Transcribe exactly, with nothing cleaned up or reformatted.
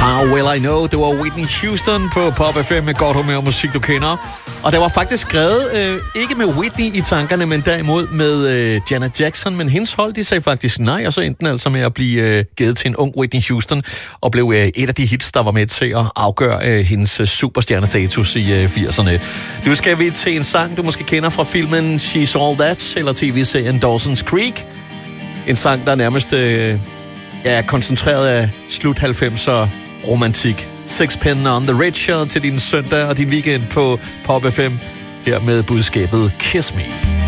How Will I Know? Det var Whitney Houston på Pop F M med godt humør og musik, du kender. Og det var faktisk skrevet, øh, ikke med Whitney i tankerne, men derimod med øh, Janet Jackson. Men hendes hold, de sagde faktisk nej, og så endte den altså med at blive øh, givet til en ung Whitney Houston, og blev øh, et af de hits, der var med til at afgøre øh, hendes øh, superstjernestatus i øh, firserne. Nu skal vi til en sang, du måske kender fra filmen She's All That, eller tv-serien Dawson's Creek. En sang, der nærmest øh, er koncentreret af slut halvfemser romantik. Sixpence on the Richer til din søndag og din weekend på Pop F M. Her med budskabet Kiss Me.